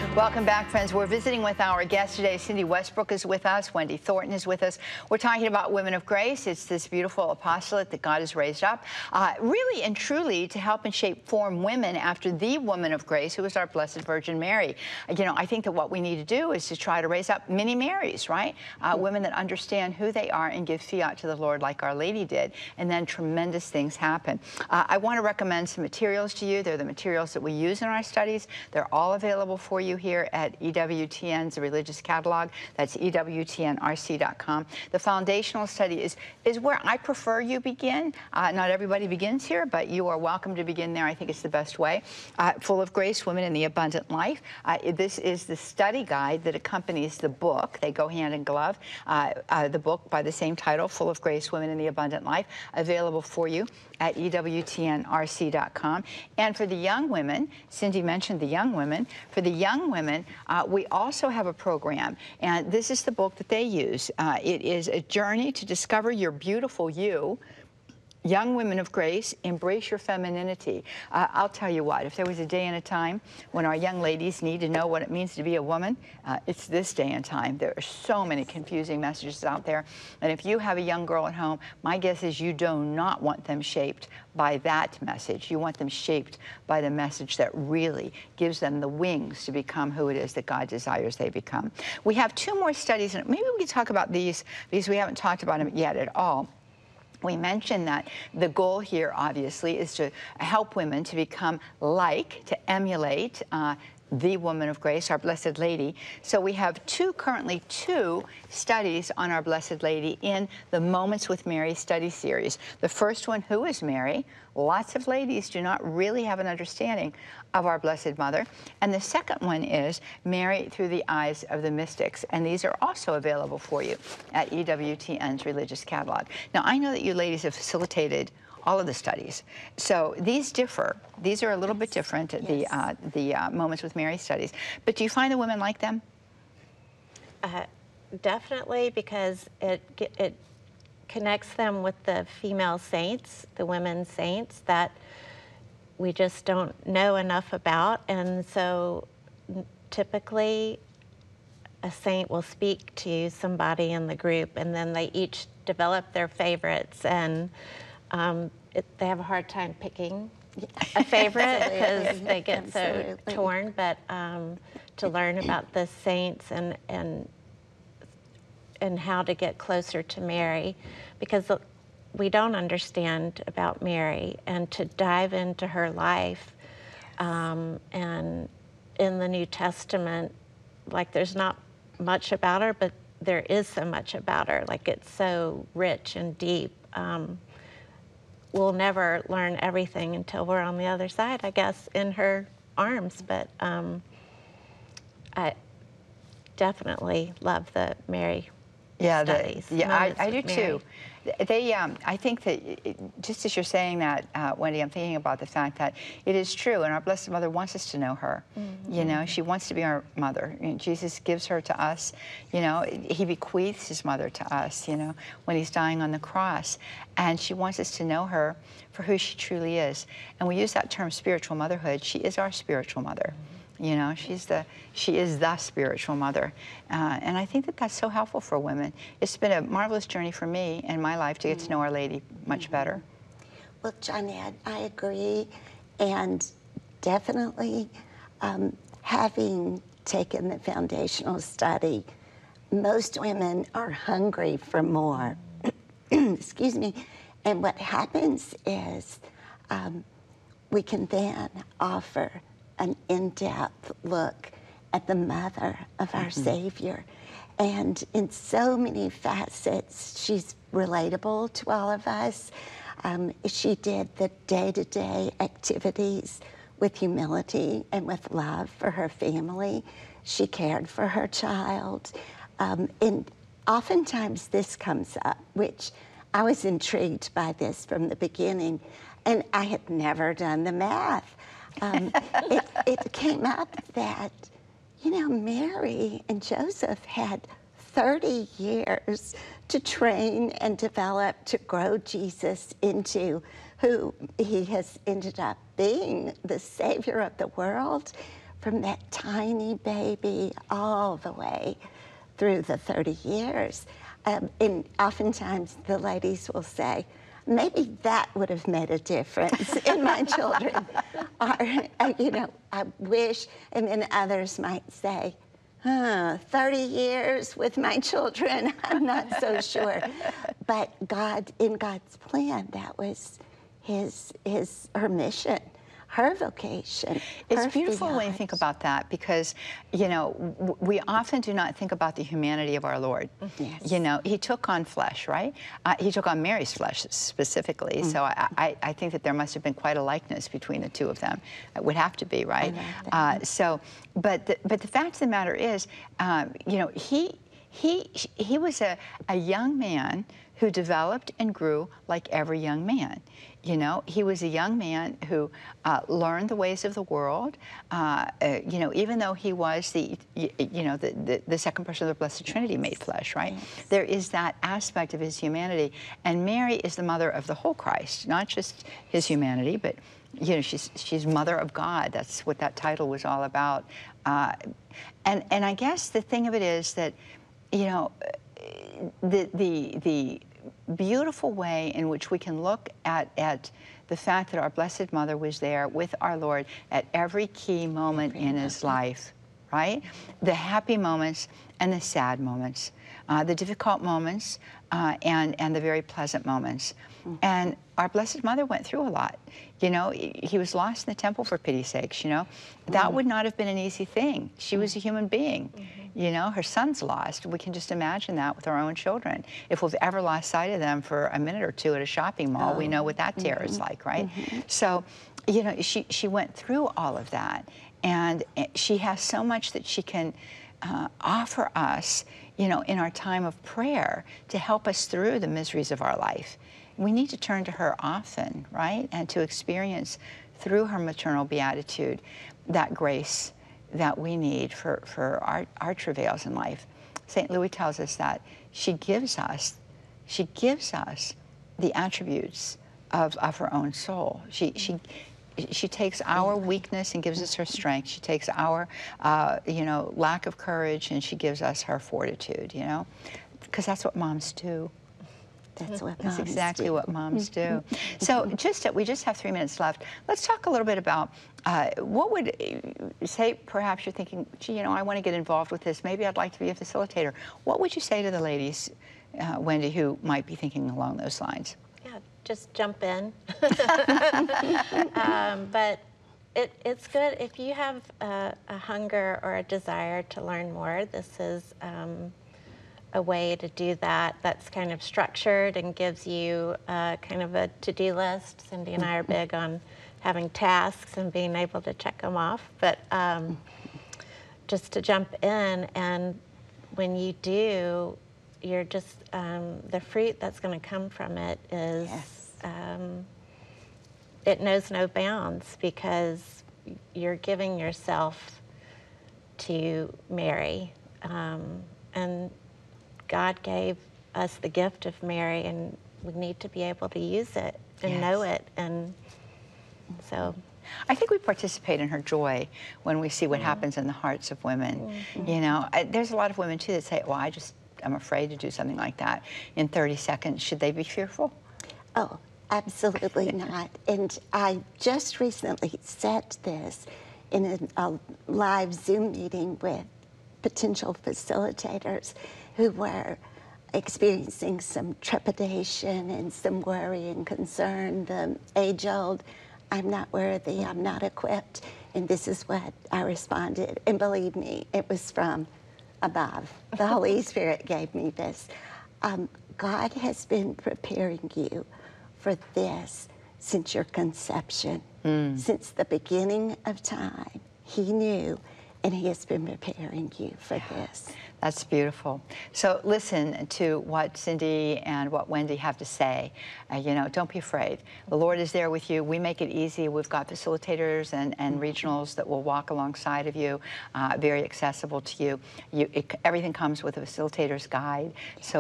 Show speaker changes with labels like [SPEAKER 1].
[SPEAKER 1] Welcome back, friends. We're visiting with our guest today. Cindy Westbrook is with us. Wendy Thornton is with us. We're talking about Women of Grace. It's this beautiful apostolate that God has raised up, really and truly to help and shape form women after the woman of grace, who is our Blessed Virgin Mary. You know, I think that what we need to do is to try to raise up mini Marys, right? Women that understand who they are and give fiat to the Lord like Our Lady did, and then tremendous things happen. I want to recommend some materials to you. They're the materials that we use in our studies. They're all available for you here at EWTN's Religious Catalog. That's EWTNRC.com. The foundational study is where I prefer you begin. Not everybody begins here, but you are welcome to begin there. I think it's the best way. Full of Grace, Women in the Abundant Life. This is the study guide that accompanies the book. They go hand in glove. The book by the same title, Full of Grace, Women in the Abundant Life, available for you at EWTNRC.com. And for the young women, Cindy mentioned the young women. For the young women, we also have a program, and this is the book that they use. It is a journey to discover your beautiful you. Young Women of Grace, Embrace Your Femininity. I'll tell you what, if there was a day and a time when our young ladies need to know what it means to be a woman, it's this day and time. There are so many confusing messages out there. And if you have a young girl at home, my guess is you do not want them shaped by that message. You want them shaped by the message that really gives them the wings to become who it is that God desires they become. We have two more studies, and maybe we can talk about these because we haven't talked about them yet at all. We mentioned that the goal here, obviously, is to help women to become like, to emulate the woman of grace, our Blessed Lady. So we have currently two studies on our Blessed Lady in the Moments with Mary study series. The first one, Who is Mary? Lots of ladies do not really have an understanding of our Blessed Mother. And the second one is Mary Through the Eyes of the Mystics. And these are also available for you at EWTN's Religious Catalog. Now, I know that you ladies have facilitated all of the studies. So these differ. These are a little bit different, yes. the Moments with Mary studies. But do you find the women like them?
[SPEAKER 2] Definitely, because it connects them with the female saints, the women saints, that we just don't know enough about. And so typically a saint will speak to somebody in the group, and then they each develop their favorites, and they have a hard time picking a favorite because they get so torn. But to learn about the saints and how to get closer to Mary, because we don't understand about Mary, and to dive into her life. And in the New Testament, like, there's not much about her, but there is so much about her. Like, it's so rich and deep. We'll never learn everything until we're on the other side, I guess, in her arms. But I definitely love the Mary studies.
[SPEAKER 1] I do too. I think that, just as you're saying that, Wendy, I'm thinking about the fact that it is true, and our Blessed Mother wants us to know her. Mm-hmm. You know, she wants to be our mother. Jesus gives her to us. You know, he bequeaths his mother to us, you know, when he's dying on the cross. And she wants us to know her for who she truly is. And we use that term spiritual motherhood. She is our spiritual mother. Mm-hmm. You know, she is the spiritual mother. And I think that that's so helpful for women. It's been a marvelous journey for me in my life to get to know Our Lady much better.
[SPEAKER 3] Well, Johnette, I agree. And definitely having taken the foundational study, most women are hungry for more. Excuse me. And what happens is we can then offer an in-depth look at the mother of our Savior. And in so many facets, she's relatable to all of us. She did the day-to-day activities with humility and with love for her family. She cared for her child. And oftentimes this comes up, which I was intrigued by this from the beginning, and I had never done the math. It came up that, you know, Mary and Joseph had 30 years to train and develop to grow Jesus into who he has ended up being, the Savior of the world. from that tiny baby all the way through the 30 years. And oftentimes the ladies will say, maybe that would have made a difference in my children. Or, you know, I wish, and then others might say, 30 years with my children, I'm not so sure. But God, in God's plan, that was her mission, her vocation.
[SPEAKER 1] It's
[SPEAKER 3] her
[SPEAKER 1] beautiful when you
[SPEAKER 3] theology.
[SPEAKER 1] think about that because, you know, we often do not think about the humanity of our Lord.
[SPEAKER 3] Yes.
[SPEAKER 1] You know, he took on flesh, right? He took on Mary's flesh specifically. So I think that there must have been quite a likeness between the two of them. It would have to be, right? But the fact of the matter is, you know, he was a young man who developed and grew like every young man. You know, he was a young man who learned the ways of the world. You know, even though he was the second person of the Blessed Trinity made flesh, right?
[SPEAKER 3] Yes.
[SPEAKER 1] There is that aspect of his humanity, and Mary is the mother of the whole Christ, not just his humanity, but you know, she's Mother of God. That's what that title was all about. And I guess the thing of it is that, you know, the beautiful way in which we can look at the fact that our Blessed Mother was there with our Lord at every key moment in his life, right? The happy moments and the sad moments, the difficult moments and the very pleasant moments. And our Blessed Mother went through a lot. You know, he was lost in the temple for pity's sakes, you know. That would not have been an easy thing. She was a human being. You know, her son's lost. We can just imagine that with our own children. If we've ever lost sight of them for a minute or two at a shopping mall, we know what that terror is like, right? So, you know, she went through all of that. And she has so much that she can offer us, you know, in our time of prayer to help us through the miseries of our life. We need to turn to her often, right? And to experience through her maternal beatitude that grace that we need for our travails in life. St. Louis tells us that she gives us the attributes of her own soul. She takes our weakness and gives us her strength. She takes our, you know, lack of courage and she gives us her fortitude, you know, because that's what moms do.
[SPEAKER 3] That's
[SPEAKER 1] exactly what moms do. So we just have 3 minutes left. Let's talk a little bit about what would, say perhaps you're thinking, gee, you know, I want to get involved with this. Maybe I'd like to be a facilitator. What would you say to the ladies, Wendy, who might be thinking along those lines?
[SPEAKER 2] Yeah, just jump in. But it's good if you have a hunger or a desire to learn more. This is a way to do that that's kind of structured and gives you kind of a to-do list. Cindy and I are big on having tasks and being able to check them off, but just to jump in, and when you do, you're just, the fruit that's going to come from it is, it knows no bounds because you're giving yourself to Mary, and God gave us the gift of Mary, and we need to be able to use it and know it. And so
[SPEAKER 1] I think we participate in her joy when we see what happens in the hearts of women. You know, there's a lot of women too that say, well, I'm afraid to do something like that in 30 seconds. Should they be fearful?
[SPEAKER 3] Oh, absolutely not. And I just recently said this in a live Zoom meeting with potential facilitators who were experiencing some trepidation and some worry and concern, the age-old, I'm not worthy, I'm not equipped. And this is what I responded. And believe me, it was from above. The Holy Spirit gave me this. God has been preparing you for this since your conception, since the beginning of time. He knew, and he has been preparing you for this.
[SPEAKER 1] That's beautiful. So listen to what Cindy and what Wendy have to say. You know, don't be afraid. The Lord is there with you. We make it easy. We've got facilitators and regionals that will walk alongside of you, very accessible to you. Everything comes with a facilitator's guide. So